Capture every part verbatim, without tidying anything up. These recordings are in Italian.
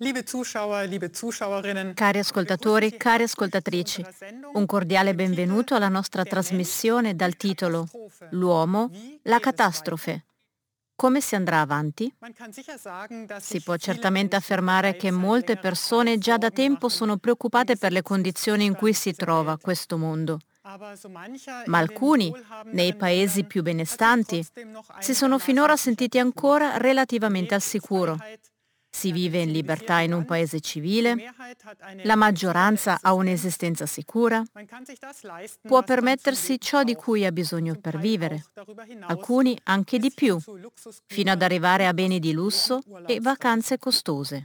Liebe Zuschauer, liebe Zuschauerinnen, Cari ascoltatori, cari ascoltatrici, un cordiale benvenuto alla nostra trasmissione dal titolo L'uomo, la catastrofe. Come si andrà avanti? Si può certamente affermare che molte persone già da tempo sono preoccupate per le condizioni in cui si trova questo mondo, ma alcuni, nei paesi più benestanti, si sono finora sentiti ancora relativamente al sicuro. Si vive in libertà in un paese civile, la maggioranza ha un'esistenza sicura, può permettersi ciò di cui ha bisogno per vivere, alcuni anche di più, fino ad arrivare a beni di lusso e vacanze costose.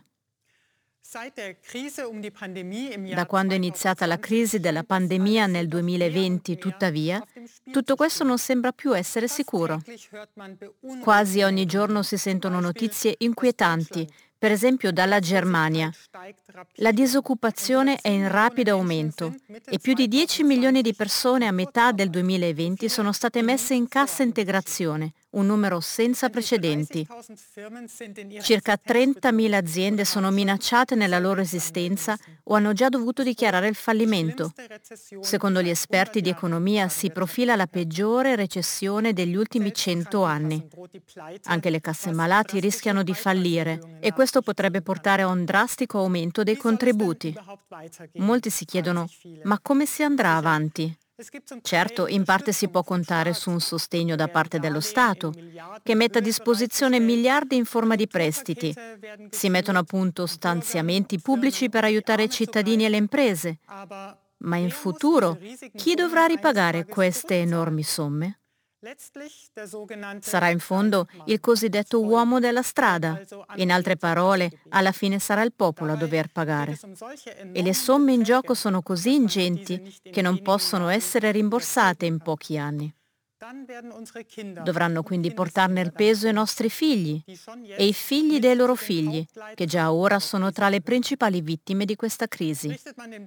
Da quando è iniziata la crisi della pandemia nel duemilaventi, tuttavia, tutto questo non sembra più essere sicuro. Quasi ogni giorno si sentono notizie inquietanti, per esempio dalla Germania. La disoccupazione è in rapido aumento e più di dieci milioni di persone a metà del duemilaventi sono state messe in cassa integrazione, un numero senza precedenti. Circa trentamila aziende sono minacciate nella loro esistenza o hanno già dovuto dichiarare il fallimento. Secondo gli esperti di economia si profila la peggiore recessione degli ultimi cento anni. Anche le casse malati rischiano di fallire e questo potrebbe portare a un drastico aumento dei contributi. Molti si chiedono: ma come si andrà avanti? Certo, in parte si può contare su un sostegno da parte dello Stato, che mette a disposizione miliardi in forma di prestiti. Si mettono a punto stanziamenti pubblici per aiutare i cittadini e le imprese. Ma in futuro, chi dovrà ripagare queste enormi somme? Sarà in fondo il cosiddetto uomo della strada. In altre parole, alla fine sarà il popolo a dover pagare. E le somme in gioco sono così ingenti che non possono essere rimborsate in pochi anni. Dovranno quindi portarne il peso i nostri figli e i figli dei loro figli, che già ora sono tra le principali vittime di questa crisi.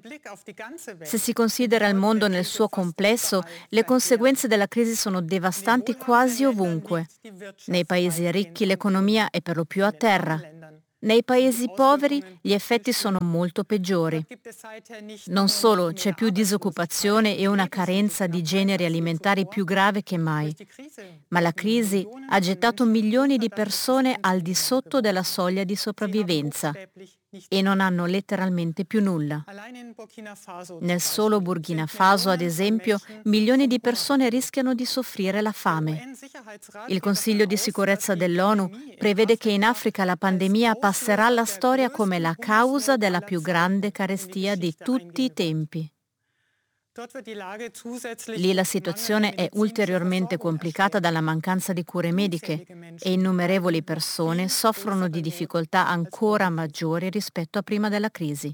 Se si considera il mondo nel suo complesso, le conseguenze della crisi sono devastanti quasi ovunque. Nei paesi ricchi l'economia è per lo più a terra. Nei paesi poveri gli effetti sono molto peggiori. Non solo c'è più disoccupazione e una carenza di generi alimentari più grave che mai, ma la crisi ha gettato milioni di persone al di sotto della soglia di sopravvivenza e non hanno letteralmente più nulla. Nel solo Burkina Faso, ad esempio, milioni di persone rischiano di soffrire la fame. Il Consiglio di sicurezza dell'ONU prevede che in Africa la pandemia passerà alla storia come la causa della più grande carestia di tutti i tempi. Lì la situazione è ulteriormente complicata dalla mancanza di cure mediche e innumerevoli persone soffrono di difficoltà ancora maggiori rispetto a prima della crisi.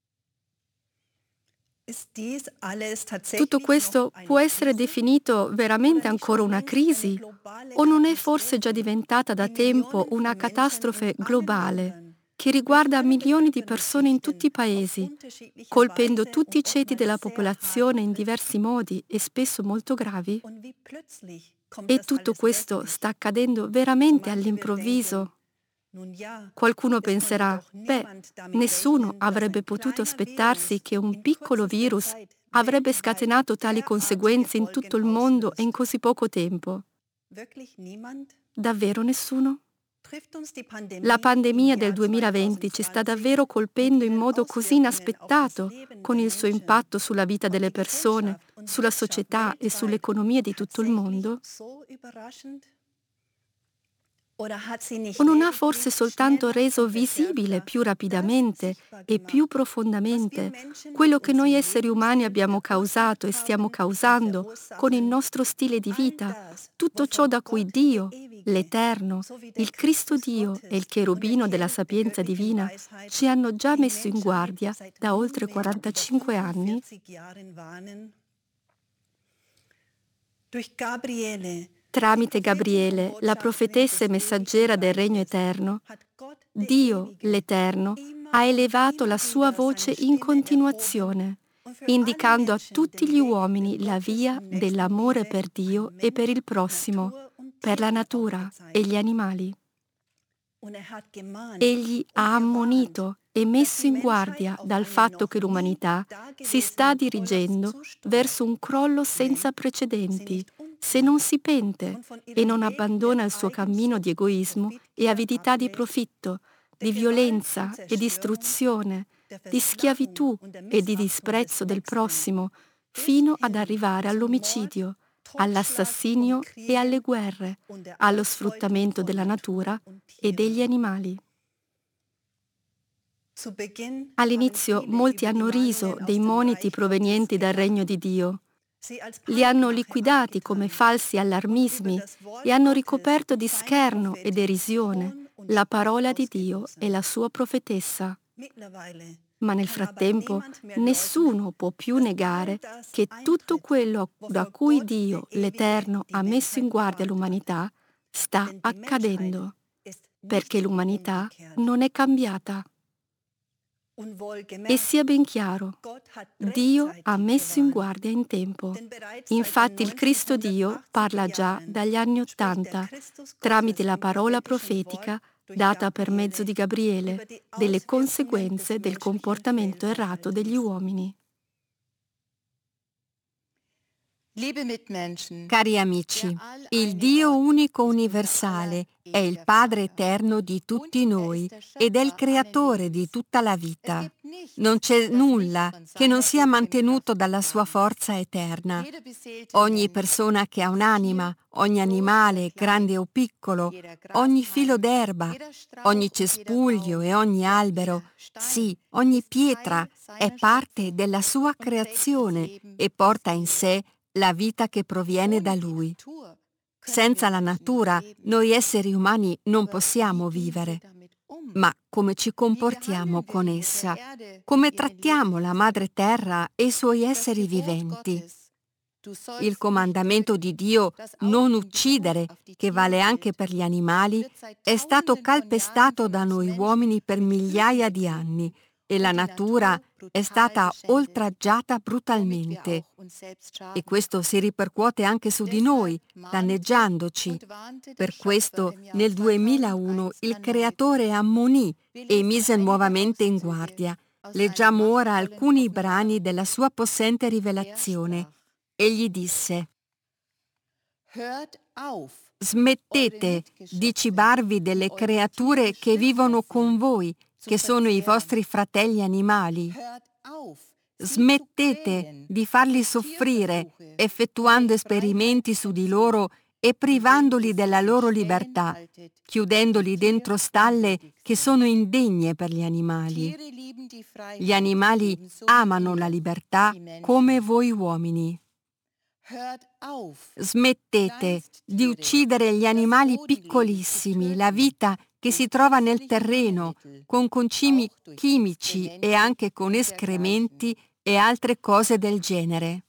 Tutto questo può essere definito veramente ancora una crisi o non è forse già diventata da tempo una catastrofe globale che riguarda milioni di persone in tutti i paesi, colpendo tutti i ceti della popolazione in diversi modi e spesso molto gravi? E tutto questo sta accadendo veramente all'improvviso. Qualcuno penserà, beh, nessuno avrebbe potuto aspettarsi che un piccolo virus avrebbe scatenato tali conseguenze in tutto il mondo e in così poco tempo. Davvero nessuno? La pandemia del duemilaventi ci sta davvero colpendo in modo così inaspettato, con il suo impatto sulla vita delle persone, sulla società e sull'economia di tutto il mondo? O non ha forse soltanto reso visibile più rapidamente e più profondamente quello che noi esseri umani abbiamo causato e stiamo causando con il nostro stile di vita, tutto ciò da cui Dio, l'Eterno, il Cristo Dio e il cherubino della sapienza divina ci hanno già messo in guardia da oltre quarantacinque anni? Tramite Gabriele, la profetessa e messaggera del Regno Eterno, Dio, l'Eterno, ha elevato la sua voce in continuazione, indicando a tutti gli uomini la via dell'amore per Dio e per il prossimo, per la natura e gli animali. Egli ha ammonito e messo in guardia dal fatto che l'umanità si sta dirigendo verso un crollo senza precedenti se non si pente e non abbandona il suo cammino di egoismo e avidità di profitto, di violenza e distruzione, di schiavitù e di disprezzo del prossimo, fino ad arrivare all'omicidio, all'assassinio e alle guerre, allo sfruttamento della natura e degli animali. All'inizio molti hanno riso dei moniti provenienti dal regno di Dio. Li hanno liquidati come falsi allarmismi e hanno ricoperto di scherno e derisione la parola di Dio e la sua profetessa. Ma nel frattempo nessuno può più negare che tutto quello da cui Dio, l'Eterno, ha messo in guardia l'umanità sta accadendo, perché l'umanità non è cambiata. E sia ben chiaro, Dio ha messo in guardia in tempo. Infatti il Cristo Dio parla già dagli anni Ottanta, tramite la parola profetica data per mezzo di Gabriele, delle conseguenze del comportamento errato degli uomini. Cari amici, il Dio unico universale è il Padre eterno di tutti noi ed è il creatore di tutta la vita. Non c'è nulla che non sia mantenuto dalla sua forza eterna. Ogni persona che ha un'anima, ogni animale, grande o piccolo, ogni filo d'erba, ogni cespuglio e ogni albero, sì, ogni pietra è parte della sua creazione e porta in sé la vita che proviene da Lui. Senza la natura, noi esseri umani non possiamo vivere. Ma come ci comportiamo con essa? Come trattiamo la Madre Terra e i suoi esseri viventi? Il comandamento di Dio non uccidere, che vale anche per gli animali, è stato calpestato da noi uomini per migliaia di anni e la natura è stata oltraggiata brutalmente. E questo si ripercuote anche su di noi, danneggiandoci. Per questo nel duemilauno il Creatore ammonì e mise nuovamente in guardia. Leggiamo ora alcuni brani della sua possente rivelazione. Egli disse: Smettete di cibarvi delle creature che vivono con voi, che sono i vostri fratelli animali. Smettete di farli soffrire, effettuando esperimenti su di loro e privandoli della loro libertà, chiudendoli dentro stalle che sono indegne per gli animali. Gli animali amano la libertà come voi uomini. Smettete di uccidere gli animali piccolissimi, la vita che si trova nel terreno, con concimi chimici e anche con escrementi e altre cose del genere.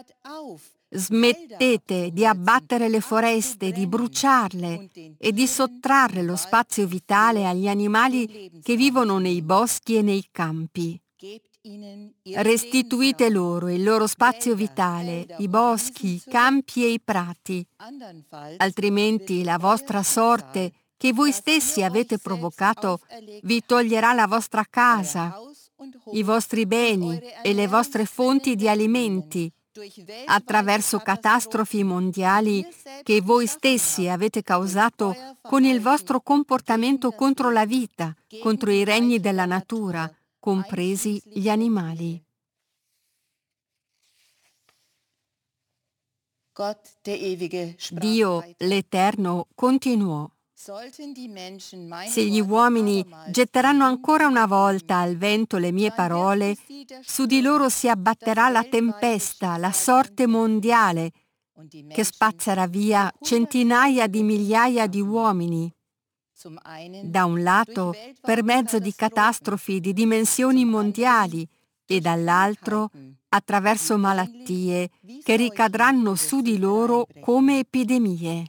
Smettete di abbattere le foreste, di bruciarle e di sottrarre lo spazio vitale agli animali che vivono nei boschi e nei campi. Restituite loro il loro spazio vitale, i boschi, i campi e i prati. Altrimenti la vostra sorte, che voi stessi avete provocato, vi toglierà la vostra casa, i vostri beni e le vostre fonti di alimenti, attraverso catastrofi mondiali che voi stessi avete causato con il vostro comportamento contro la vita, contro i regni della natura, compresi gli animali. Dio, l'Eterno, continuò: Se gli uomini getteranno ancora una volta al vento le mie parole, su di loro si abbatterà la tempesta, la sorte mondiale, che spazzerà via centinaia di migliaia di uomini. Da un lato, per mezzo di catastrofi di dimensioni mondiali, e dall'altro, attraverso malattie che ricadranno su di loro come epidemie.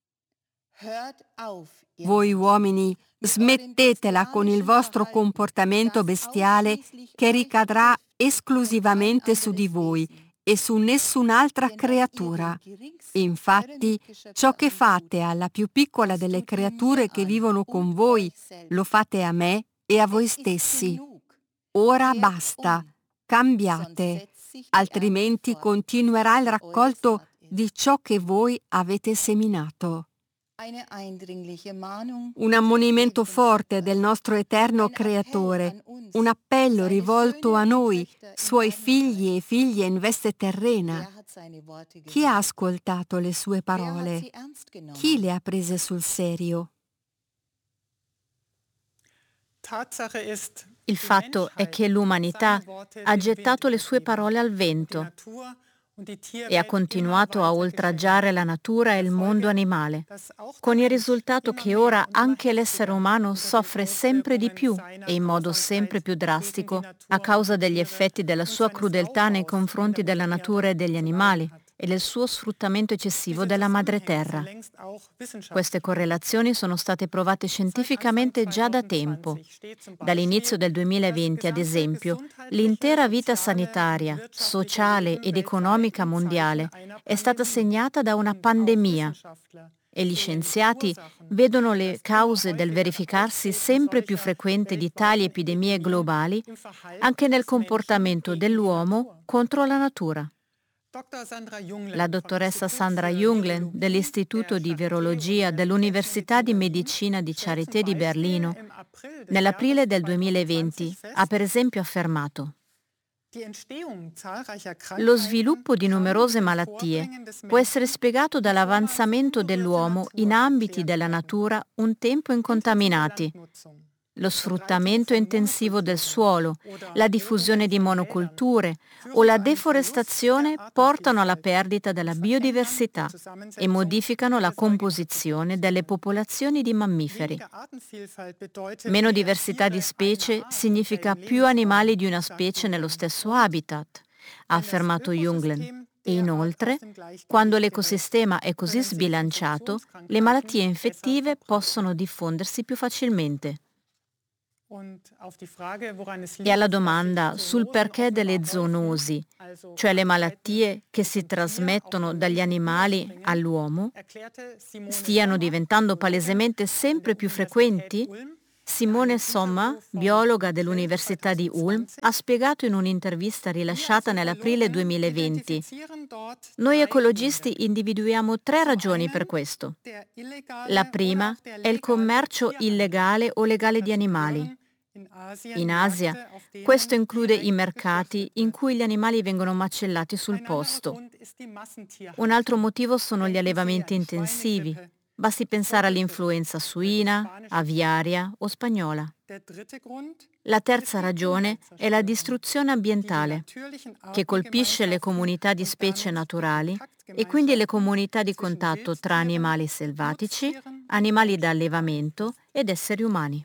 Voi uomini, smettetela con il vostro comportamento bestiale che ricadrà esclusivamente su di voi e su nessun'altra creatura. Infatti, ciò che fate alla più piccola delle creature che vivono con voi, lo fate a me e a voi stessi. Ora basta, cambiate, altrimenti continuerà il raccolto di ciò che voi avete seminato. Un ammonimento forte del nostro eterno Creatore, un appello rivolto a noi, suoi figli e figlie in veste terrena. Chi ha ascoltato le sue parole? Chi le ha prese sul serio? Il fatto è che l'umanità ha gettato le sue parole al vento e ha continuato a oltraggiare la natura e il mondo animale, con il risultato che ora anche l'essere umano soffre sempre di più e in modo sempre più drastico a causa degli effetti della sua crudeltà nei confronti della natura e degli animali e del suo sfruttamento eccessivo della madreterra. Queste correlazioni sono state provate scientificamente già da tempo. Dall'inizio del duemilaventi, ad esempio, l'intera vita sanitaria, sociale ed economica mondiale è stata segnata da una pandemia e gli scienziati vedono le cause del verificarsi sempre più frequente di tali epidemie globali anche nel comportamento dell'uomo contro la natura. La dottoressa Sandra Junglen dell'Istituto di Virologia dell'Università di Medicina di Charité di Berlino, nell'aprile del duemilaventi, ha per esempio affermato: lo sviluppo di numerose malattie può essere spiegato dall'avanzamento dell'uomo in ambiti della natura un tempo incontaminati. Lo sfruttamento intensivo del suolo, la diffusione di monoculture o la deforestazione portano alla perdita della biodiversità e modificano la composizione delle popolazioni di mammiferi. Meno diversità di specie significa più animali di una specie nello stesso habitat, ha affermato Junglen. E inoltre, quando l'ecosistema è così sbilanciato, le malattie infettive possono diffondersi più facilmente. E alla domanda sul perché delle zoonosi, cioè le malattie che si trasmettono dagli animali all'uomo, stiano diventando palesemente sempre più frequenti, Simone Somma, biologa dell'Università di Ulm, ha spiegato in un'intervista rilasciata nell'aprile duemilaventi: noi ecologisti individuiamo tre ragioni per questo. La prima è il commercio illegale o legale di animali. In Asia, questo include i mercati in cui gli animali vengono macellati sul posto. Un altro motivo sono gli allevamenti intensivi. Basti pensare all'influenza suina, aviaria o spagnola. La terza ragione è la distruzione ambientale, che colpisce le comunità di specie naturali e quindi le comunità di contatto tra animali selvatici, animali da allevamento ed esseri umani.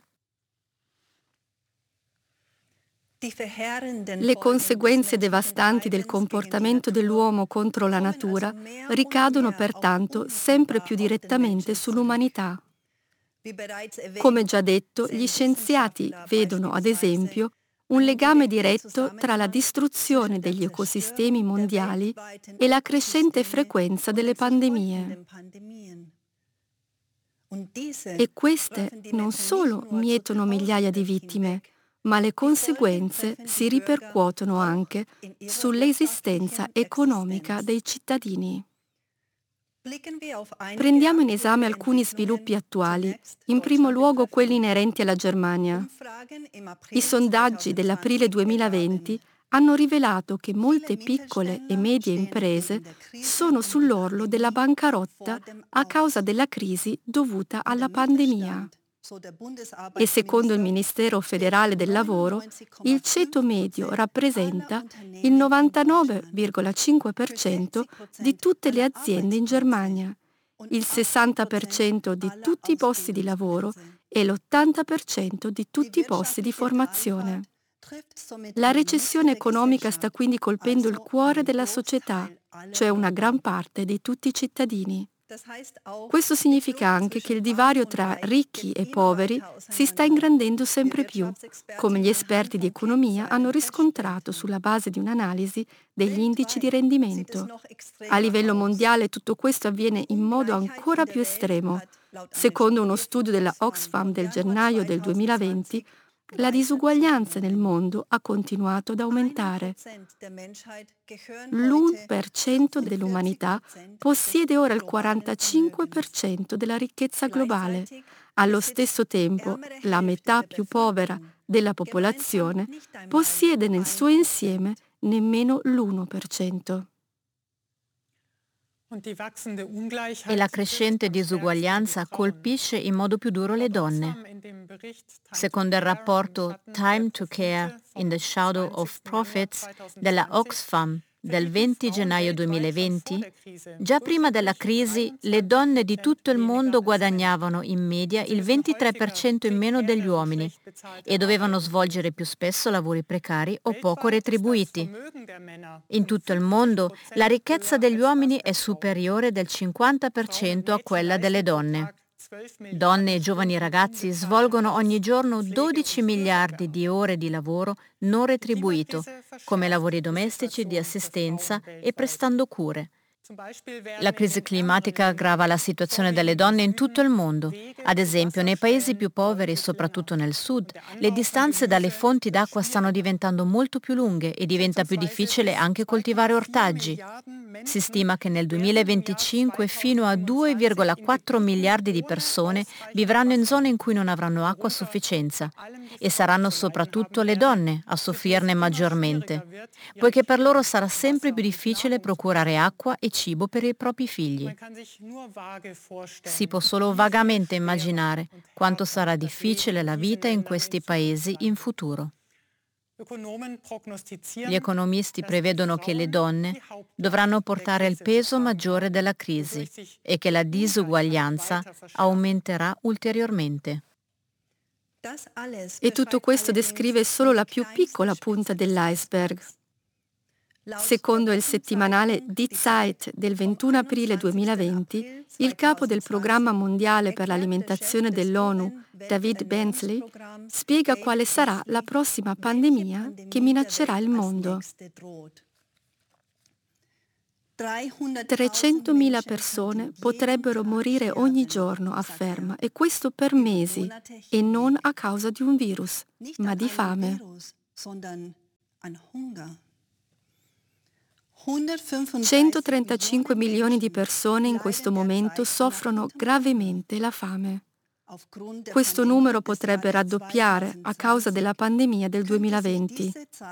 Le conseguenze devastanti del comportamento dell'uomo contro la natura ricadono pertanto sempre più direttamente sull'umanità. Come già detto, gli scienziati vedono, ad esempio, un legame diretto tra la distruzione degli ecosistemi mondiali e la crescente frequenza delle pandemie. E queste non solo mietono migliaia di vittime, ma le conseguenze si ripercuotono anche sull'esistenza economica dei cittadini. Prendiamo in esame alcuni sviluppi attuali, in primo luogo quelli inerenti alla Germania. I sondaggi dell'aprile duemilaventi hanno rivelato che molte piccole e medie imprese sono sull'orlo della bancarotta a causa della crisi dovuta alla pandemia. E secondo il Ministero federale del lavoro, il ceto medio rappresenta il novantanove virgola cinque per cento di tutte le aziende in Germania, il sessanta per cento di tutti i posti di lavoro e l'ottanta per cento di tutti i posti di formazione. La recessione economica sta quindi colpendo il cuore della società, cioè una gran parte di tutti i cittadini. Questo significa anche che il divario tra ricchi e poveri si sta ingrandendo sempre più, come gli esperti di economia hanno riscontrato sulla base di un'analisi degli indici di rendimento. A livello mondiale tutto questo avviene in modo ancora più estremo. Secondo uno studio della Oxfam del gennaio del duemilaventi, la disuguaglianza nel mondo ha continuato ad aumentare. L'uno per cento dell'umanità possiede ora il quarantacinque per cento della ricchezza globale. Allo stesso tempo, la metà più povera della popolazione possiede nel suo insieme nemmeno l'uno per cento. E la crescente disuguaglianza colpisce in modo più duro le donne. Secondo il rapporto Time to Care in the Shadow of Profits della Oxfam del venti gennaio duemilaventi, già prima della crisi le donne di tutto il mondo guadagnavano in media il ventitré per cento in meno degli uomini e dovevano svolgere più spesso lavori precari o poco retribuiti. In tutto il mondo la ricchezza degli uomini è superiore del cinquanta per cento a quella delle donne. Donne e giovani ragazzi svolgono ogni giorno dodici miliardi di ore di lavoro non retribuito, come lavori domestici, di assistenza e prestando cure. La crisi climatica aggrava la situazione delle donne in tutto il mondo. Ad esempio, nei paesi più poveri, soprattutto nel sud, le distanze dalle fonti d'acqua stanno diventando molto più lunghe e diventa più difficile anche coltivare ortaggi. Si stima che nel duemilaventicinque fino a due virgola quattro miliardi di persone vivranno in zone in cui non avranno acqua a sufficienza e saranno soprattutto le donne a soffrirne maggiormente, poiché per loro sarà sempre più difficile procurare acqua e cibo per i propri figli. Si può solo vagamente immaginare quanto sarà difficile la vita in questi paesi in futuro. Gli economisti prevedono che le donne dovranno portare il peso maggiore della crisi e che la disuguaglianza aumenterà ulteriormente. E tutto questo descrive solo la più piccola punta dell'iceberg. Secondo il settimanale Die Zeit del ventuno aprile duemilaventi, il capo del Programma Mondiale per l'Alimentazione dell'ONU, David Beasley, spiega quale sarà la prossima pandemia che minaccerà il mondo. trecentomila persone potrebbero morire ogni giorno, afferma, e questo per mesi, e non a causa di un virus, ma di fame. centotrentacinque milioni di persone in questo momento soffrono gravemente la fame. Questo numero potrebbe raddoppiare a causa della pandemia del duemilaventi.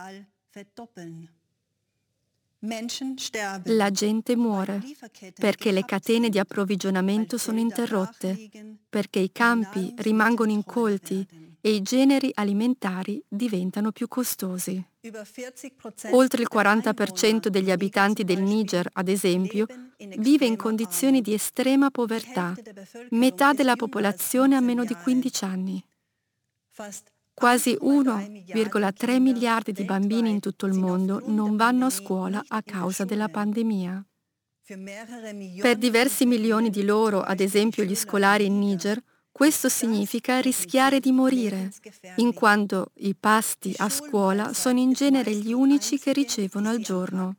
La gente muore perché le catene di approvvigionamento sono interrotte, perché i campi rimangono incolti e i generi alimentari diventano più costosi. Oltre il quaranta per cento degli abitanti del Niger, ad esempio, vive in condizioni di estrema povertà. Metà della popolazione ha meno di quindici anni. Quasi uno virgola tre miliardi di bambini in tutto il mondo non vanno a scuola a causa della pandemia. Per diversi milioni di loro, ad esempio gli scolari in Niger, questo significa rischiare di morire, in quanto i pasti a scuola sono in genere gli unici che ricevono al giorno.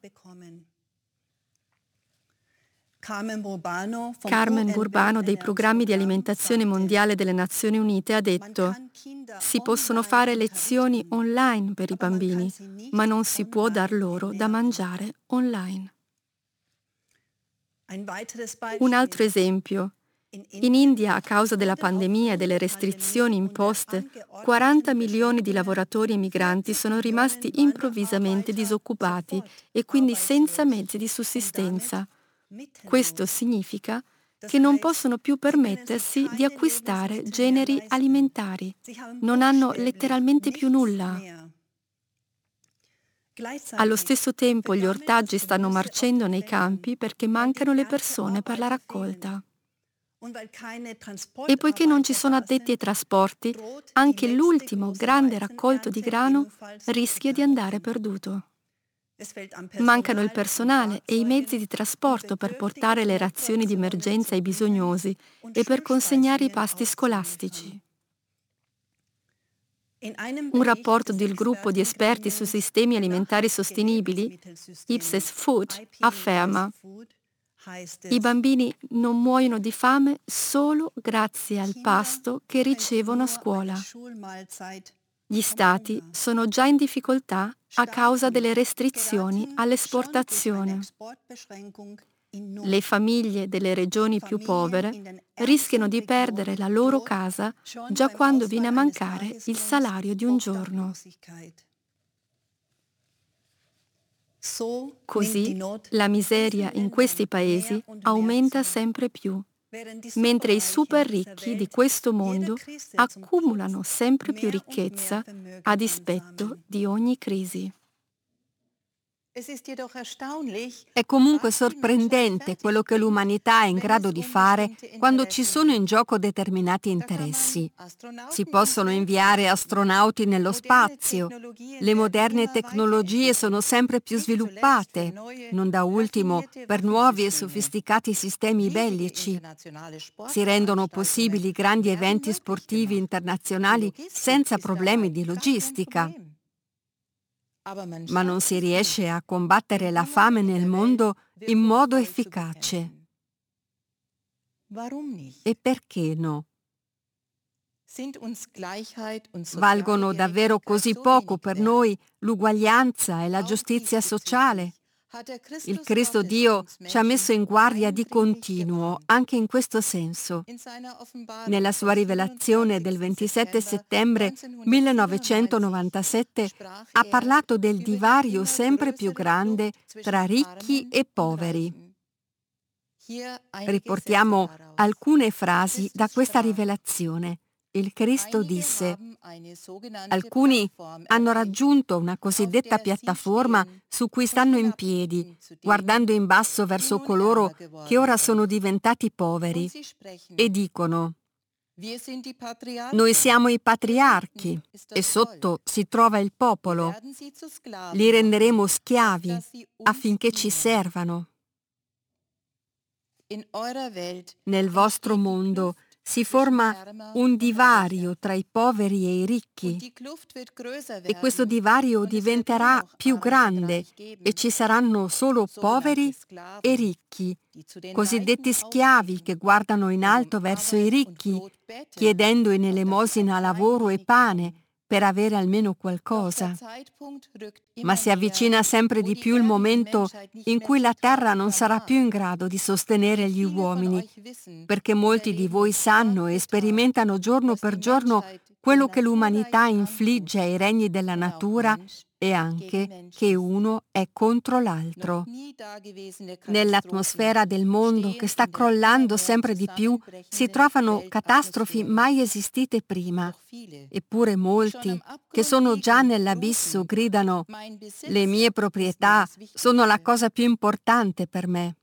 Carmen Burbano dei programmi di alimentazione mondiale delle Nazioni Unite ha detto: si possono fare lezioni online per i bambini, ma non si può dar loro da mangiare online. Un altro esempio. In India, a causa della pandemia e delle restrizioni imposte, quaranta milioni di lavoratori emigranti sono rimasti improvvisamente disoccupati e quindi senza mezzi di sussistenza. Questo significa che non possono più permettersi di acquistare generi alimentari. Non hanno letteralmente più nulla. Allo stesso tempo gli ortaggi stanno marcendo nei campi perché mancano le persone per la raccolta. E poiché non ci sono addetti ai trasporti, anche l'ultimo grande raccolto di grano rischia di andare perduto. Mancano il personale e i mezzi di trasporto per portare le razioni di emergenza ai bisognosi e per consegnare i pasti scolastici. Un rapporto del gruppo di esperti su sistemi alimentari sostenibili, Ipsos Food, afferma: i bambini non muoiono di fame solo grazie al pasto che ricevono a scuola. Gli stati sono già in difficoltà a causa delle restrizioni all'esportazione. Le famiglie delle regioni più povere rischiano di perdere la loro casa già quando viene a mancare il salario di un giorno. Così la miseria in questi paesi aumenta sempre più, mentre i super ricchi di questo mondo accumulano sempre più ricchezza a dispetto di ogni crisi. È comunque sorprendente quello che l'umanità è in grado di fare quando ci sono in gioco determinati interessi. Si possono inviare astronauti nello spazio, le moderne tecnologie sono sempre più sviluppate, non da ultimo per nuovi e sofisticati sistemi bellici. Si rendono possibili grandi eventi sportivi internazionali senza problemi di logistica. Ma non si riesce a combattere la fame nel mondo in modo efficace. E perché no? Valgono davvero così poco per noi l'uguaglianza e la giustizia sociale? Il Cristo Dio ci ha messo in guardia di continuo, anche in questo senso. Nella sua rivelazione del ventisette settembre millenovecentonovantasette ha parlato del divario sempre più grande tra ricchi e poveri. Riportiamo alcune frasi da questa rivelazione. Il Cristo disse: alcuni hanno raggiunto una cosiddetta piattaforma su cui stanno in piedi, guardando in basso verso coloro che ora sono diventati poveri, e dicono: noi siamo i patriarchi e sotto si trova il popolo. Li renderemo schiavi affinché ci servano. Nel vostro mondo si forma un divario tra i poveri e i ricchi e questo divario diventerà più grande e ci saranno solo poveri e ricchi, cosiddetti schiavi che guardano in alto verso i ricchi, chiedendo in elemosina lavoro e pane per avere almeno qualcosa. Ma si avvicina sempre di più il momento in cui la terra non sarà più in grado di sostenere gli uomini, perché molti di voi sanno e sperimentano giorno per giorno quello che l'umanità infligge ai regni della natura e anche che uno è contro l'altro. Nell'atmosfera del mondo che sta crollando sempre di più si trovano catastrofi mai esistite prima, eppure molti che sono già nell'abisso gridano: le mie proprietà sono la cosa più importante per me.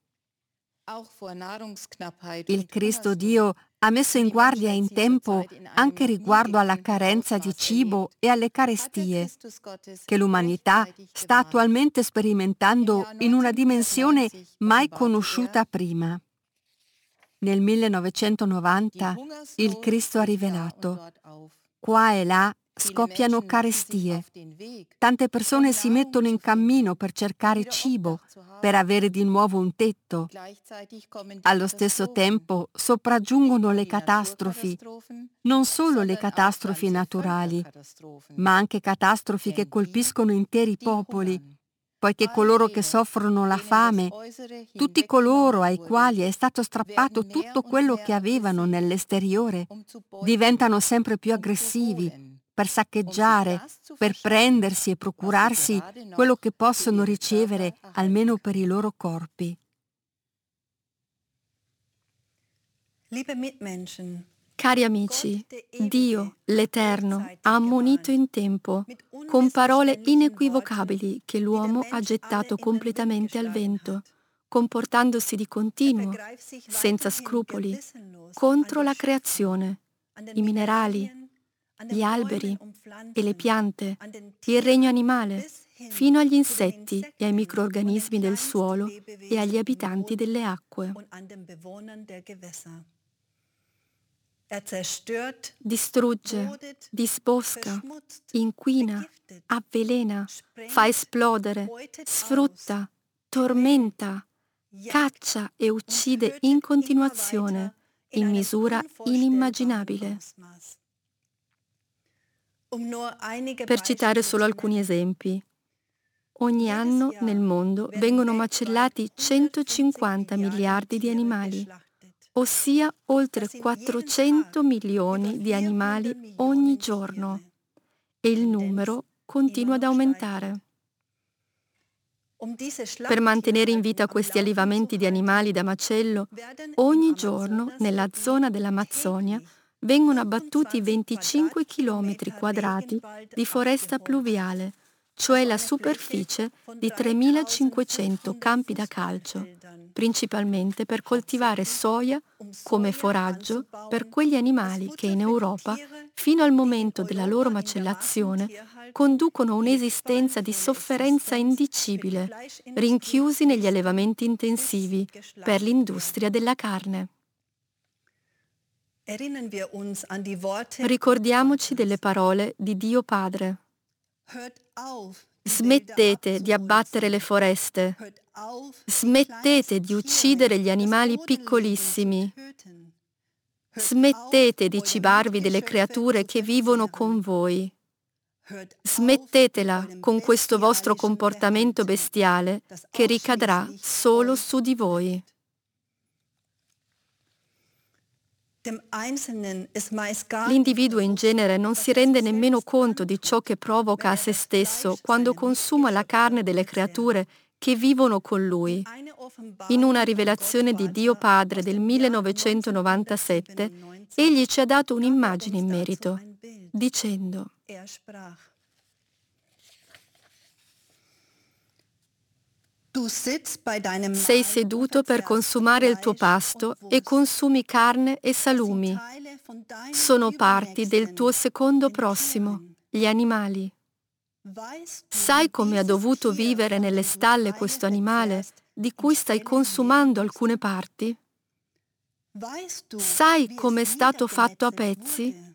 Il Cristo Dio ha messo in guardia in tempo anche riguardo alla carenza di cibo e alle carestie, che l'umanità sta attualmente sperimentando in una dimensione mai conosciuta prima. Nel millenovecentonovanta il Cristo ha rivelato: qua e là scoppiano carestie. Tante persone si mettono in cammino per cercare cibo, per avere di nuovo un tetto. Allo stesso tempo sopraggiungono le catastrofi, non solo le catastrofi naturali, ma anche catastrofi che colpiscono interi popoli, poiché coloro che soffrono la fame, tutti coloro ai quali è stato strappato tutto quello che avevano nell'esteriore, diventano sempre più aggressivi per saccheggiare, per prendersi e procurarsi quello che possono ricevere almeno per i loro corpi. Cari amici, Dio, l'Eterno, ha ammonito in tempo, con parole inequivocabili, che l'uomo ha gettato completamente al vento, comportandosi di continuo, senza scrupoli, contro la creazione, i minerali, gli alberi e le piante, il regno animale, fino agli insetti e ai microrganismi del suolo e agli abitanti delle acque. Distrugge, disbosca, inquina, avvelena, fa esplodere, sfrutta, tormenta, caccia e uccide in continuazione, in misura inimmaginabile. Per citare solo alcuni esempi, ogni anno nel mondo vengono macellati centocinquanta miliardi di animali, ossia oltre quattrocento milioni di animali ogni giorno, e il numero continua ad aumentare. Per mantenere in vita questi allevamenti di animali da macello, ogni giorno nella zona dell'Amazzonia vengono abbattuti venticinque chilometri quadrati di foresta pluviale, cioè la superficie di tremilacinquecento campi da calcio, principalmente per coltivare soia come foraggio per quegli animali che in Europa, fino al momento della loro macellazione, conducono un'esistenza di sofferenza indicibile, rinchiusi negli allevamenti intensivi per l'industria della carne. Ricordiamoci delle parole di Dio Padre. Smettete di abbattere le foreste, smettete di uccidere gli animali piccolissimi, smettete di cibarvi delle creature che vivono con voi. Smettetela con questo vostro comportamento bestiale che ricadrà solo su di voi. L'individuo in genere non si rende nemmeno conto di ciò che provoca a se stesso quando consuma la carne delle creature che vivono con lui. In una rivelazione di Dio Padre del millenovecentonovantasette, egli ci ha dato un'immagine in merito, dicendo: sei seduto per consumare il tuo pasto e consumi carne e salumi. Sono parti del tuo secondo prossimo, gli animali. Sai come ha dovuto vivere nelle stalle questo animale di cui stai consumando alcune parti? Sai come è stato fatto a pezzi?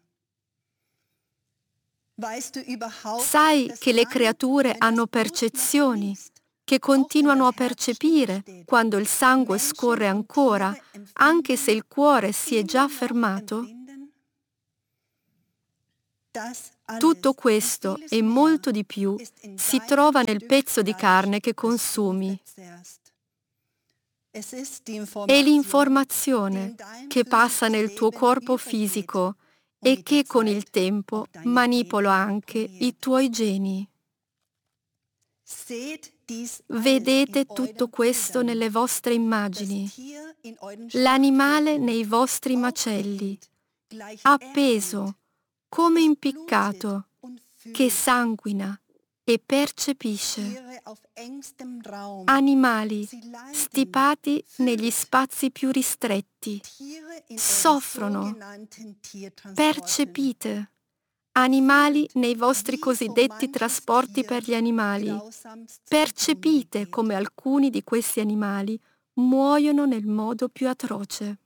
Sai che le creature hanno percezioni, che continuano a percepire quando il sangue scorre ancora, anche se il cuore si è già fermato? Tutto questo e molto di più si trova nel pezzo di carne che consumi. È l'informazione che passa nel tuo corpo fisico e che con il tempo manipola anche i tuoi geni. Vedete tutto questo nelle vostre immagini, l'animale nei vostri macelli, appeso, come impiccato, che sanguina e percepisce. Animali stipati negli spazi più ristretti, soffrono. Percepite. Animali nei vostri cosiddetti trasporti per gli animali. Percepite come alcuni di questi animali muoiono nel modo più atroce.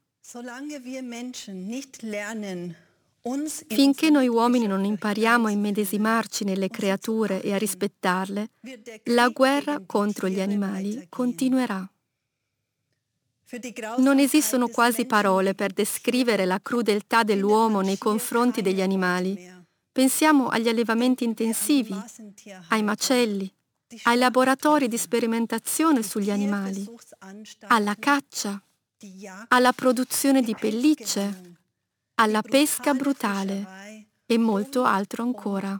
Finché noi uomini non impariamo a immedesimarci nelle creature e a rispettarle, la guerra contro gli animali continuerà. Non esistono quasi parole per descrivere la crudeltà dell'uomo nei confronti degli animali. Pensiamo agli allevamenti intensivi, ai macelli, ai laboratori di sperimentazione sugli animali, alla caccia, alla produzione di pellicce, alla pesca brutale e molto altro ancora.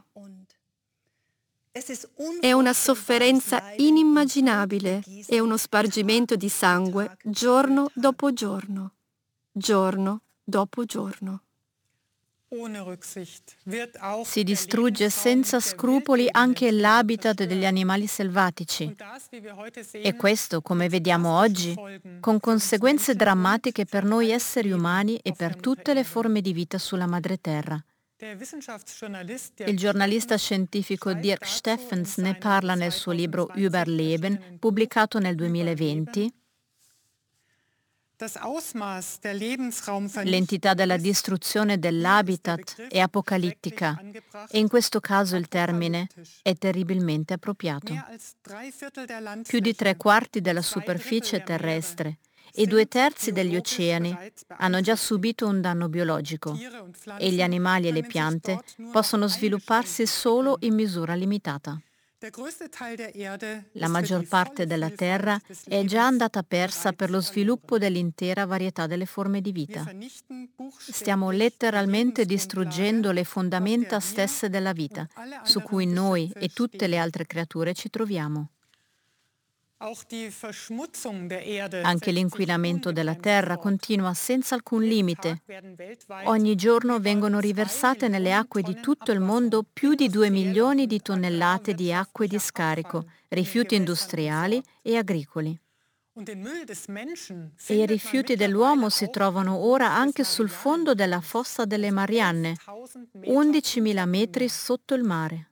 È una sofferenza inimmaginabile e uno spargimento di sangue giorno dopo giorno, giorno dopo giorno. Si distrugge senza scrupoli anche l'habitat degli animali selvatici. E questo, come vediamo oggi, con conseguenze drammatiche per noi esseri umani e per tutte le forme di vita sulla madreterra. Il giornalista scientifico Dirk Steffens ne parla nel suo libro Überleben, pubblicato nel duemilaventi. L'entità della distruzione dell'habitat è apocalittica e in questo caso il termine è terribilmente appropriato. Più di tre quarti della superficie terrestre e due terzi degli oceani hanno già subito un danno biologico e gli animali e le piante possono svilupparsi solo in misura limitata. La maggior parte della Terra è già andata persa per lo sviluppo dell'intera varietà delle forme di vita. Stiamo letteralmente distruggendo le fondamenta stesse della vita, su cui noi e tutte le altre creature ci troviamo. Anche l'inquinamento della terra continua senza alcun limite. Ogni giorno vengono riversate nelle acque di tutto il mondo più di due milioni di tonnellate di acque di scarico, rifiuti industriali e agricoli. E i rifiuti dell'uomo si trovano ora anche sul fondo della fossa delle Marianne, undicimila metri sotto il mare.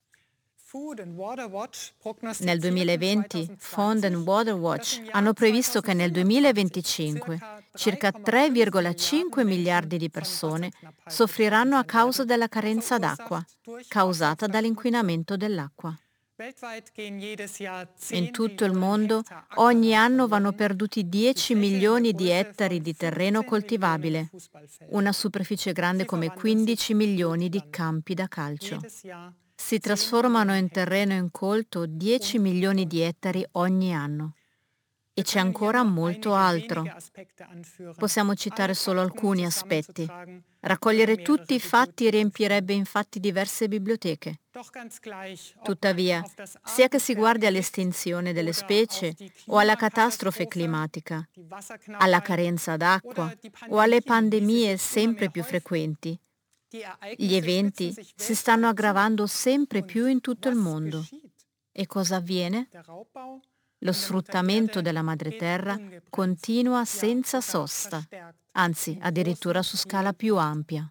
Nel duemilaventi, Food and Water Watch hanno previsto che nel duemilaventicinque circa tre virgola cinque miliardi di persone soffriranno a causa della carenza d'acqua, causata dall'inquinamento dell'acqua. In tutto il mondo, ogni anno vanno perduti dieci milioni di ettari di terreno coltivabile, una superficie grande come quindici milioni di campi da calcio. Si trasformano in terreno incolto dieci milioni di ettari ogni anno. E c'è ancora molto altro. Possiamo citare solo alcuni aspetti. Raccogliere tutti i fatti riempirebbe infatti diverse biblioteche. Tuttavia, sia che si guardi all'estinzione delle specie o alla catastrofe climatica, alla carenza d'acqua o alle pandemie sempre più frequenti, gli eventi si stanno aggravando sempre più in tutto il mondo. E cosa avviene? Lo sfruttamento della madreterra continua senza sosta, anzi addirittura su scala più ampia.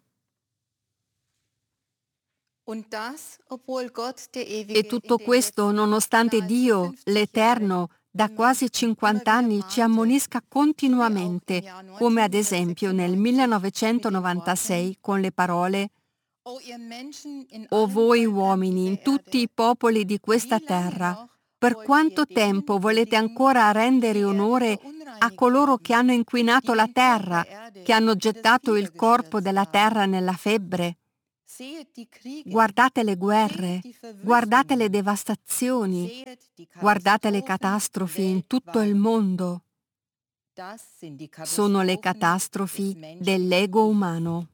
E tutto questo nonostante Dio, l'Eterno, da quasi cinquanta anni ci ammonisca continuamente, come ad esempio nel millenovecentonovantasei con le parole: «O voi uomini in tutti i popoli di questa terra, per quanto tempo volete ancora rendere onore a coloro che hanno inquinato la terra, che hanno gettato il corpo della terra nella febbre? Guardate le guerre, guardate le devastazioni, guardate le catastrofi in tutto il mondo. Sono le catastrofi dell'ego umano».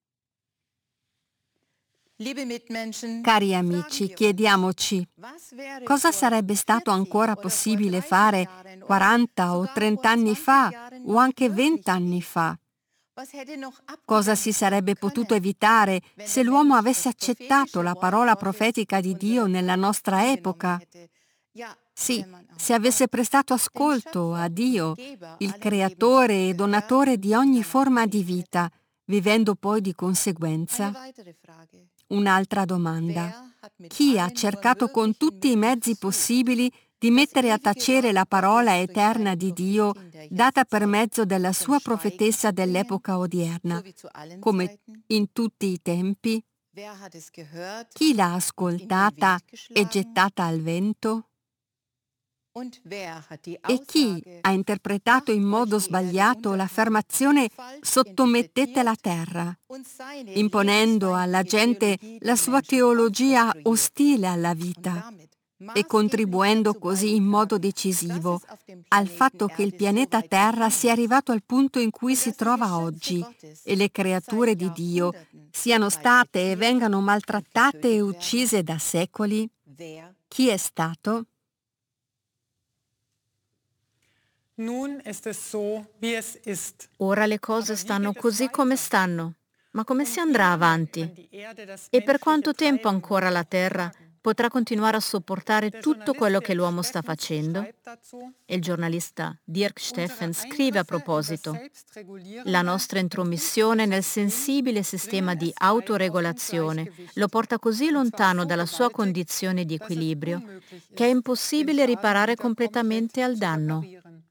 Cari amici, chiediamoci, cosa sarebbe stato ancora possibile fare quaranta o trenta anni fa o anche venti anni fa? Cosa si sarebbe potuto evitare se l'uomo avesse accettato la parola profetica di Dio nella nostra epoca? Sì, se avesse prestato ascolto a Dio, il creatore e donatore di ogni forma di vita, vivendo poi di conseguenza. Un'altra domanda. Chi ha cercato con tutti i mezzi possibili di mettere a tacere la parola eterna di Dio data per mezzo della sua profetessa dell'epoca odierna, come in tutti i tempi? Chi l'ha ascoltata e gettata al vento? E chi ha interpretato in modo sbagliato l'affermazione «sottomettete la terra», imponendo alla gente la sua teologia ostile alla vita e contribuendo così in modo decisivo al fatto che il pianeta Terra sia arrivato al punto in cui si trova oggi e le creature di Dio siano state e vengano maltrattate e uccise da secoli? Chi è stato? Ora le cose stanno così come stanno, ma come si andrà avanti? E per quanto tempo ancora la Terra potrà continuare a sopportare tutto quello che l'uomo sta facendo? Il giornalista Dirk Steffen scrive a proposito: la nostra intromissione nel sensibile sistema di autoregolazione lo porta così lontano dalla sua condizione di equilibrio che è impossibile riparare completamente al danno.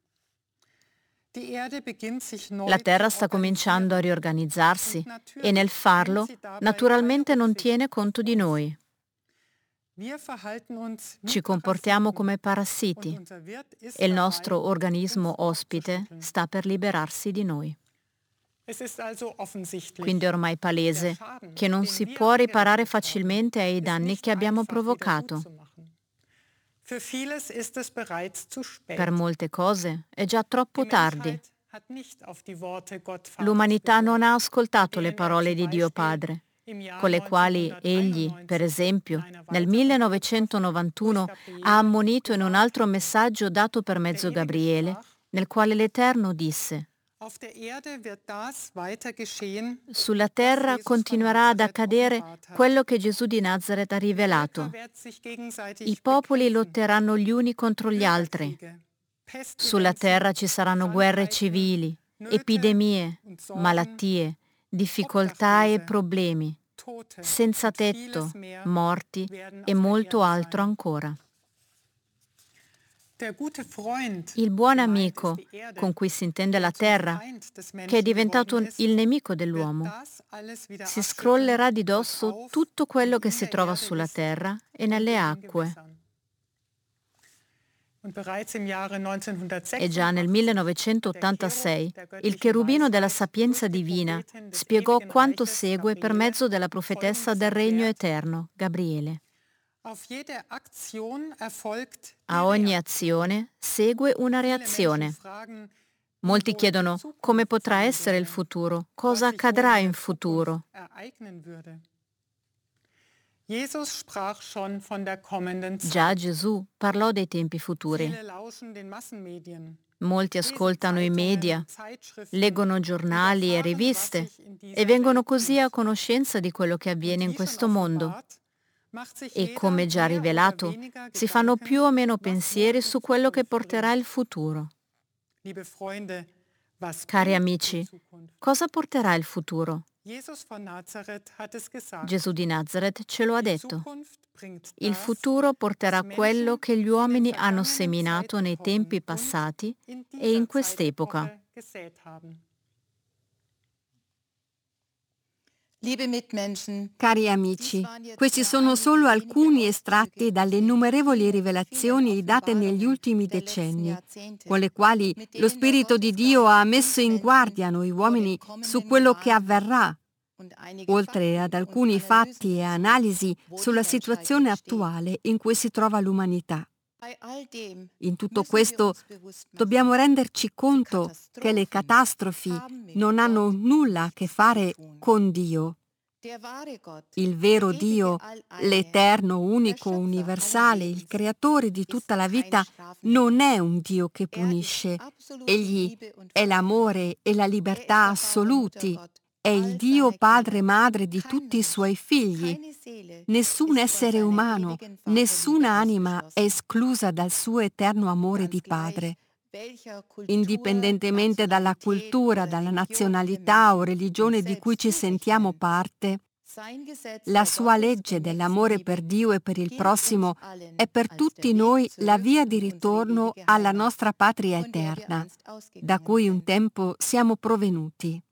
La Terra sta cominciando a riorganizzarsi e nel farlo naturalmente non tiene conto di noi. Ci comportiamo come parassiti e il nostro organismo ospite sta per liberarsi di noi. Quindi è ormai palese che non si può riparare facilmente ai danni che abbiamo provocato. Per molte cose è già troppo tardi. L'umanità non ha ascoltato le parole di Dio Padre, con le quali egli, per esempio, nel millenovecentonovantuno ha ammonito in un altro messaggio dato per mezzo Gabriele, nel quale l'Eterno disse: sulla terra continuerà ad accadere quello che Gesù di Nazaret ha rivelato. I popoli lotteranno gli uni contro gli altri. Sulla terra ci saranno guerre civili, epidemie, malattie, difficoltà e problemi, senza tetto, morti e molto altro ancora. Il buon amico, con cui si intende la terra, che è diventato il nemico dell'uomo, si scrollerà di dosso tutto quello che si trova sulla terra e nelle acque. E già nel millenovecentottantasei il cherubino della sapienza divina spiegò quanto segue per mezzo della profetessa del regno eterno, Gabriele. A ogni azione segue una reazione. Molti chiedono come potrà essere il futuro, cosa accadrà in futuro. Già Gesù parlò dei tempi futuri. Molti ascoltano i media, leggono giornali e riviste e vengono così a conoscenza di quello che avviene in questo mondo. E come già rivelato, si fanno più o meno pensieri su quello che porterà il futuro. Cari amici, cosa porterà il futuro? Gesù di Nazaret ce lo ha detto. Il futuro porterà quello che gli uomini hanno seminato nei tempi passati e in quest'epoca. Cari amici, questi sono solo alcuni estratti dalle innumerevoli rivelazioni date negli ultimi decenni, con le quali lo Spirito di Dio ha messo in guardia noi uomini su quello che avverrà, oltre ad alcuni fatti e analisi sulla situazione attuale in cui si trova l'umanità. In tutto questo dobbiamo renderci conto che le catastrofi non hanno nulla a che fare con Dio. Il vero Dio, l'eterno, unico, universale, il creatore di tutta la vita, non è un Dio che punisce. Egli è l'amore e la libertà assoluti. È il Dio Padre e Madre di tutti i suoi figli. Nessun essere umano, nessuna anima è esclusa dal suo eterno amore di Padre. Indipendentemente dalla cultura, dalla nazionalità o religione di cui ci sentiamo parte, la sua legge dell'amore per Dio e per il prossimo è per tutti noi la via di ritorno alla nostra patria eterna, da cui un tempo siamo provenuti.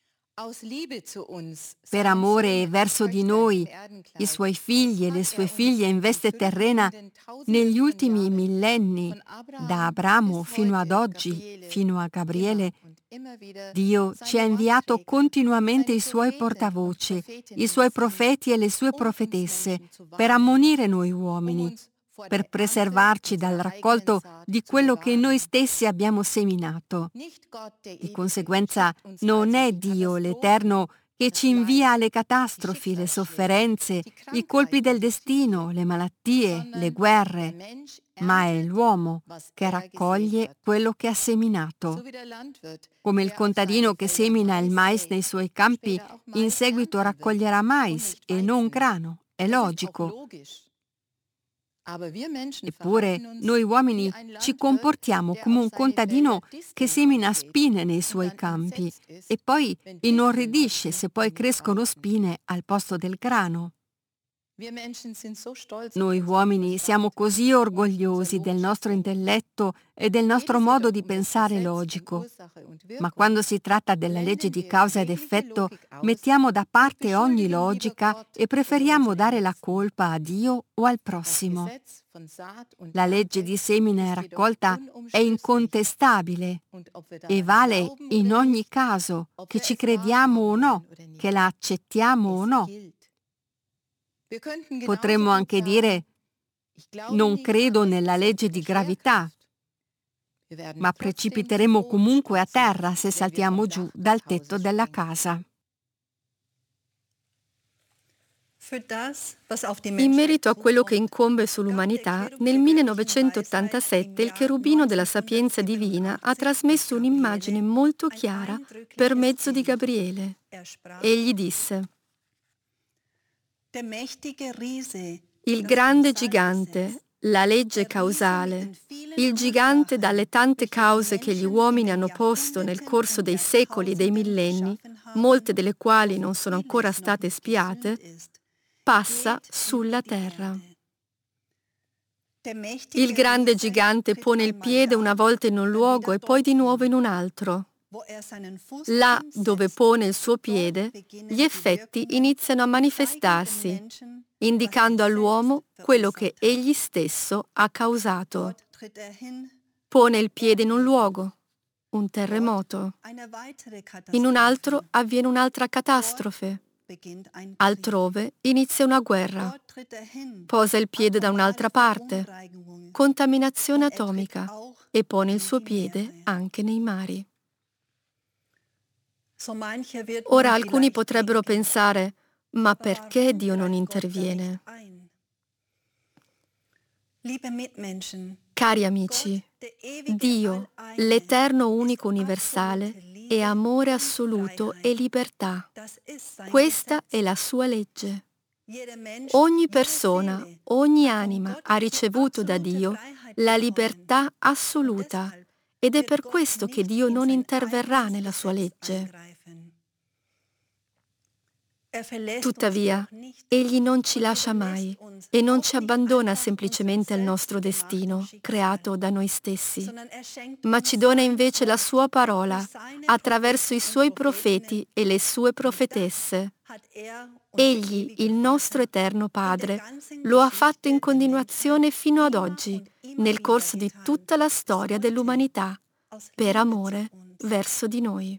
Per amore verso di noi, i suoi figli e le sue figlie in veste terrena, negli ultimi millenni, da Abramo fino ad oggi, fino a Gabriele, Dio ci ha inviato continuamente i suoi portavoce, i suoi profeti e le sue profetesse, per ammonire noi uomini, per preservarci dal raccolto di quello che noi stessi abbiamo seminato. Di conseguenza non è Dio l'Eterno che ci invia alle catastrofi, le sofferenze, i colpi del destino, le malattie, le guerre, ma è l'uomo che raccoglie quello che ha seminato. Come il contadino che semina il mais nei suoi campi, in seguito raccoglierà mais e non grano. È logico. Eppure noi uomini ci comportiamo come un contadino che semina spine nei suoi campi e poi inorridisce se poi crescono spine al posto del grano. Noi uomini siamo così orgogliosi del nostro intelletto e del nostro modo di pensare logico, ma quando si tratta della legge di causa ed effetto mettiamo da parte ogni logica e preferiamo dare la colpa a Dio o al prossimo. La legge di semina e raccolta è incontestabile e vale in ogni caso, che ci crediamo o no, che la accettiamo o no. Potremmo anche dire: non credo nella legge di gravità, ma precipiteremo comunque a terra se saltiamo giù dal tetto della casa. In merito a quello che incombe sull'umanità, nel millenovecentottantasette il cherubino della sapienza divina ha trasmesso un'immagine molto chiara per mezzo di Gabriele. Egli disse: il grande gigante, la legge causale, il gigante dalle tante cause che gli uomini hanno posto nel corso dei secoli e dei millenni, molte delle quali non sono ancora state spiate, passa sulla terra. Il grande gigante pone il piede una volta in un luogo e poi di nuovo in un altro. Là dove pone il suo piede, gli effetti iniziano a manifestarsi, indicando all'uomo quello che egli stesso ha causato. Pone il piede in un luogo, un terremoto. In un altro avviene un'altra catastrofe. Altrove inizia una guerra. Posa il piede da un'altra parte, contaminazione atomica, e pone il suo piede anche nei mari. Ora alcuni potrebbero pensare: ma perché Dio non interviene? Cari amici, Dio, l'Eterno unico universale, è amore assoluto e libertà. Questa è la sua legge. Ogni persona, ogni anima ha ricevuto da Dio la libertà assoluta ed è per questo che Dio non interverrà nella sua legge. Tuttavia, Egli non ci lascia mai e non ci abbandona semplicemente al nostro destino, creato da noi stessi, ma ci dona invece la sua parola attraverso i suoi profeti e le sue profetesse. Egli, il nostro eterno Padre, lo ha fatto in continuazione fino ad oggi, nel corso di tutta la storia dell'umanità, per amore verso di noi.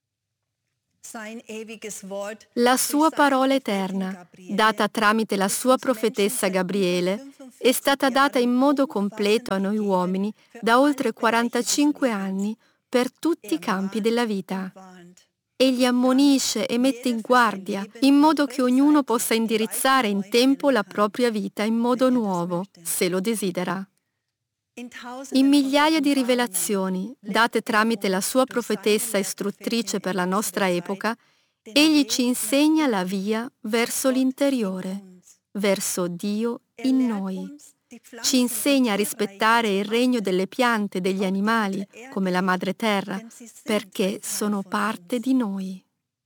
La sua parola eterna, data tramite la sua profetessa Gabriele, è stata data in modo completo a noi uomini da oltre quarantacinque anni per tutti i campi della vita. Egli ammonisce e mette in guardia, in modo che ognuno possa indirizzare in tempo la propria vita in modo nuovo, se lo desidera. In migliaia di rivelazioni, date tramite la sua profetessa istruttrice per la nostra epoca, egli ci insegna la via verso l'interiore, verso Dio in noi. Ci insegna a rispettare il regno delle piante e degli animali, come la madre terra, perché sono parte di noi.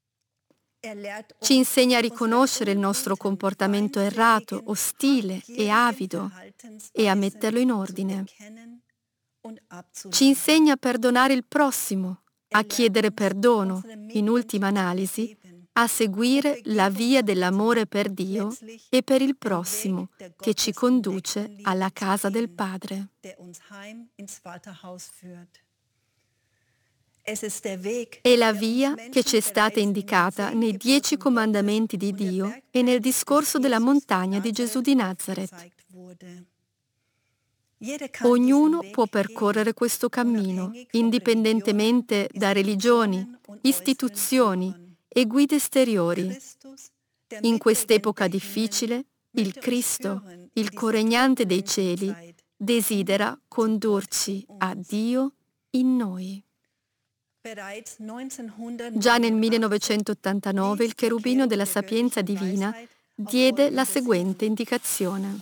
Ci insegna a riconoscere il nostro comportamento errato, ostile e avido e a metterlo in ordine. Ci insegna a perdonare il prossimo, a chiedere perdono, in ultima analisi, a seguire la via dell'amore per Dio e per il prossimo che ci conduce alla casa del Padre. È la via che ci è stata indicata nei dieci comandamenti di Dio e nel discorso della montagna di Gesù di Nazaret. Ognuno può percorrere questo cammino, indipendentemente da religioni, istituzioni e guide esteriori. In quest'epoca difficile, il Cristo, il coregnante dei cieli, desidera condurci a Dio in noi. Già nel millenovecentottantanove il cherubino della sapienza divina diede la seguente indicazione.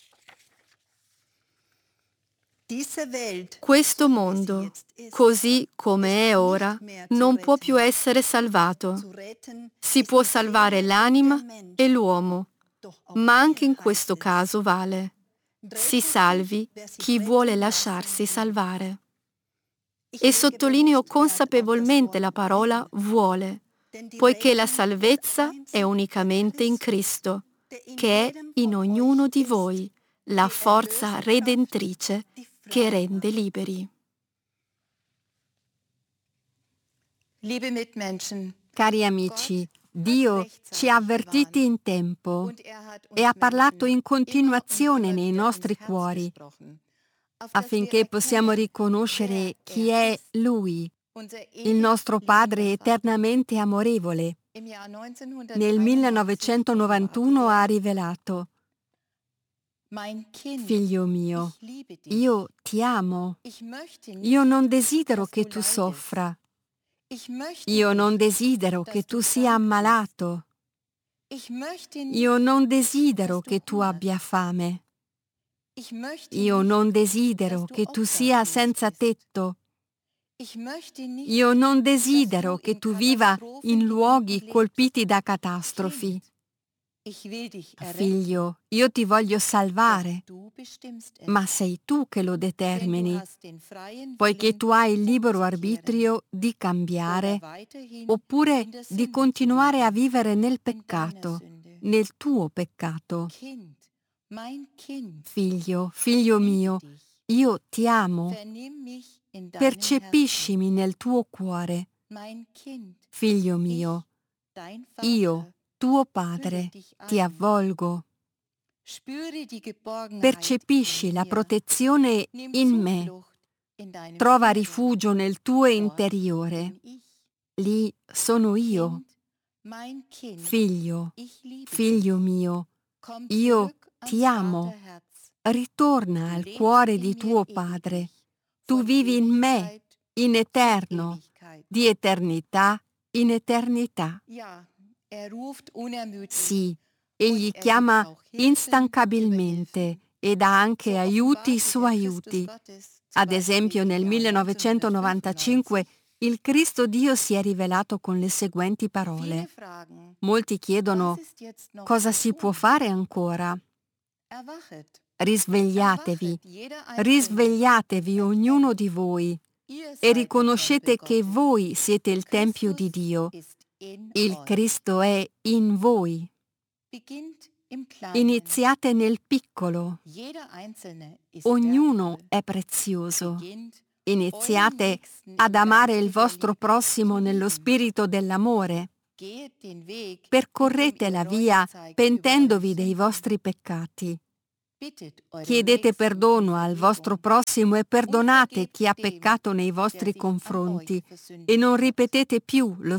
Questo mondo, così come è ora, non può più essere salvato. Si può salvare l'anima e l'uomo, Ma anche in questo caso vale. Si salvi chi vuole lasciarsi salvare. E sottolineo consapevolmente la parola vuole, poiché la salvezza è unicamente in Cristo, che è in ognuno di voi, la forza redentrice che rende liberi. Cari amici, Dio ci ha avvertiti in tempo e ha parlato in continuazione nei nostri cuori, affinché possiamo riconoscere chi è Lui, il nostro Padre eternamente amorevole. Nel millenovecentonovantuno ha rivelato: Figlio mio, io ti amo. Io non desidero che tu soffra. Io non desidero che tu sia ammalato. Io non desidero che tu abbia fame. Io non desidero che tu sia senza tetto. Io non desidero che tu viva in luoghi colpiti da catastrofi. Figlio, io ti voglio salvare, ma sei tu che lo determini, poiché tu hai il libero arbitrio di cambiare oppure di continuare a vivere nel peccato, nel tuo peccato. Figlio, figlio mio, io ti amo. Percepiscimi nel tuo cuore. Figlio mio, io, tuo padre, ti avvolgo. Percepisci la protezione in me. Trova rifugio nel tuo interiore. Lì sono io. Figlio, figlio mio, io ti amo. Ritorna al cuore di tuo padre. Tu vivi in me, in eterno, di eternità in eternità. Sì, egli chiama instancabilmente e dà anche aiuti su aiuti. Ad esempio, nel millenovecentonovantacinque il Cristo Dio si è rivelato con le seguenti parole. Molti chiedono: cosa si può fare ancora? Risvegliatevi, risvegliatevi ognuno di voi e riconoscete che voi siete il Tempio di Dio. Il Cristo è in voi. Iniziate nel piccolo. Ognuno è prezioso. Iniziate ad amare il vostro prossimo nello spirito dell'amore. Percorrete la via pentendovi dei vostri peccati. Chiedete perdono al vostro prossimo e perdonate chi ha peccato nei vostri confronti e non ripetete più lo